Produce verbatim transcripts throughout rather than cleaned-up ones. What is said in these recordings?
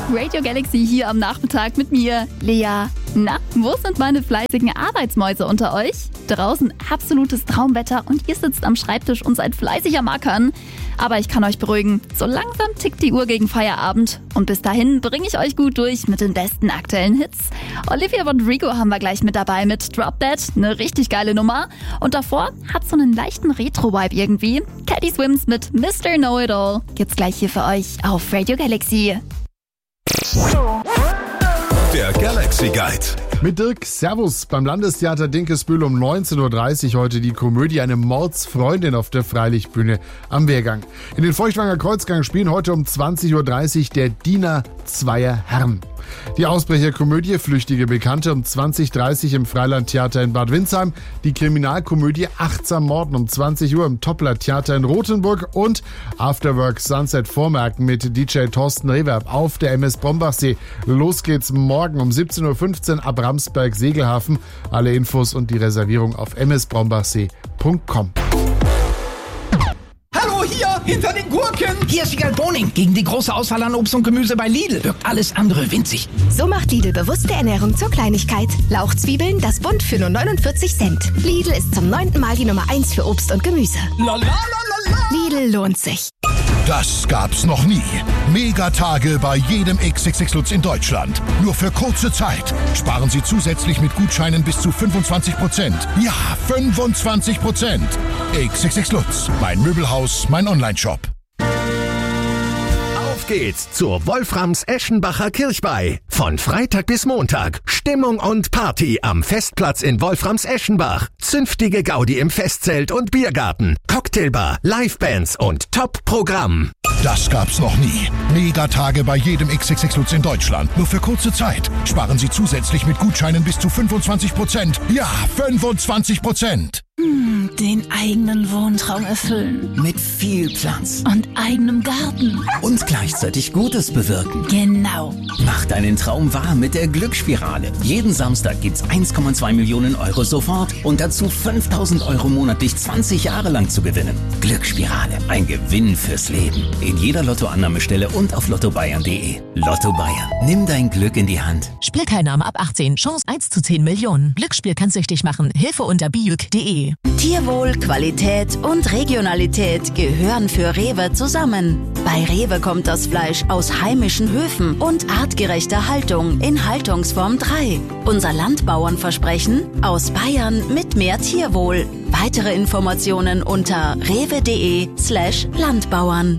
Radio Galaxy hier am Nachmittag mit mir, Lea. Na, wo sind meine fleißigen Arbeitsmäuse unter euch? Draußen absolutes Traumwetter und ihr sitzt am Schreibtisch und seid fleißig am Ackern. Aber ich kann euch beruhigen, so langsam tickt die Uhr gegen Feierabend. Und bis dahin bringe ich euch gut durch mit den besten aktuellen Hits. Olivia Rodrigo haben wir gleich mit dabei mit Drop Dead, eine richtig geile Nummer. Und davor hat so einen leichten Retro-Vibe irgendwie. Caddy Swims mit Mister Know-It-All gibt's gleich hier für euch auf Radio Galaxy. Der Galaxy Guide. Mit Dirk, Servus. Beim Landestheater Dinkelsbühl um neunzehn Uhr dreißig heute die Komödie Eine Mordsfreundin auf der Freilichtbühne am Wehrgang. In den Feuchtwanger Kreuzgang spielen heute um zwanzig Uhr dreißig der Diener zweier Herren. Die Ausbrecherkomödie Flüchtige Bekannte um zwanzig Uhr dreißig im Freilandtheater in Bad Windsheim, die Kriminalkomödie Achtsam Morden um zwanzig Uhr im Toppler Theater in Rothenburg und Afterwork Sunset Vormerken mit D J Thorsten Rehwerb auf der M S Brombachsee. Los geht's morgen um siebzehn Uhr fünfzehn ab Ramsberg Segelhafen. Alle Infos und die Reservierung auf m s brombachsee punkt com. Hier, hinter den Gurken. Hier ist Wiegald Boning. Gegen die große Auswahl an Obst und Gemüse bei Lidl wirkt alles andere winzig. So macht Lidl bewusste Ernährung zur Kleinigkeit. Lauchzwiebeln, das Bund für nur neunundvierzig Cent. Lidl ist zum neunten Mal die Nummer eins für Obst und Gemüse. La, la, la, la, la. Lidl lohnt sich. Das gab's noch nie. Megatage bei jedem X X X Lutz in Deutschland. Nur für kurze Zeit. Sparen Sie zusätzlich mit Gutscheinen bis zu fünfundzwanzig Prozent. Ja, fünfundzwanzig Prozent. X X X Lutz. Mein Möbelhaus, mein Onlineshop. Auf geht's zur Wolframs-Eschenbacher Kirchweih. Von Freitag bis Montag. Stimmung und Party am Festplatz in Wolframs-Eschenbach. Zünftige Gaudi im Festzelt und Biergarten. Cocktailbar, Livebands und Top-Programm. Das gab's noch nie. Megatage bei jedem X X X Lutz in Deutschland. Nur für kurze Zeit. Sparen Sie zusätzlich mit Gutscheinen bis zu fünfundzwanzig Prozent. Ja, fünfundzwanzig Prozent. Hm, den eigenen Wohntraum erfüllen. Mit viel Platz. Und eigenem Garten. Und gleichzeitig Gutes bewirken. Genau. Mach deinen Traum wahr mit der Glücksspirale. Jeden Samstag gibt's eins Komma zwei Millionen Euro sofort und dazu fünftausend Euro monatlich zwanzig Jahre lang zu gewinnen. Glücksspirale. Ein Gewinn fürs Leben. In jeder Lottoannahmestelle und auf lotto bayern punkt de. Lotto Bayern. Nimm dein Glück in die Hand. Spielteilnahme ab achtzehn. Chance eins zu zehn Millionen. Glücksspiel kann süchtig machen. Hilfe unter biuk punkt de. Tierwohl, Qualität und Regionalität gehören für Rewe zusammen. Bei Rewe kommt das Fleisch aus heimischen Höfen und artgerechter Haltung in Haltungsform drei. Unser Landbauernversprechen: aus Bayern mit mehr Tierwohl. Weitere Informationen unter rewe.de slash Landbauern.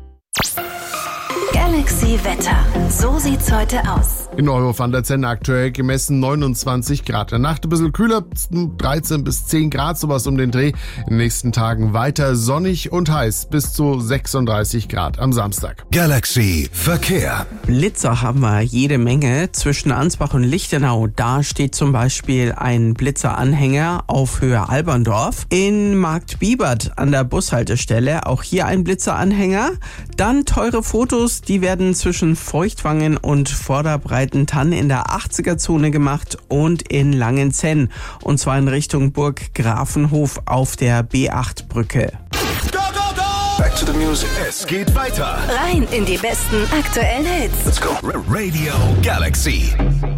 Galaxy Wetter. So sieht's heute aus. In Euro van der Zenne aktuell gemessen neunundzwanzig Grad. In der Nacht ein bisschen kühler, dreizehn bis zehn Grad, sowas um den Dreh. In den nächsten Tagen weiter sonnig und heiß, bis zu sechsunddreißig Grad am Samstag. Galaxy Verkehr. Blitzer haben wir jede Menge. Zwischen Ansbach und Lichtenau, da steht zum Beispiel ein Blitzeranhänger auf Höhe Alberndorf. In Marktbibert an der Bushaltestelle, auch hier ein Blitzeranhänger. Dann teure Fotos, die werden zwischen Feuchtwangen und Vorderbreitentann in der achtziger-Zone gemacht und in Langenzenn. Und zwar in Richtung Burg Grafenhof auf der B acht Brücke. Back to the music. Es geht weiter. Rein in die besten aktuellen Hits. Let's go. Radio Galaxy.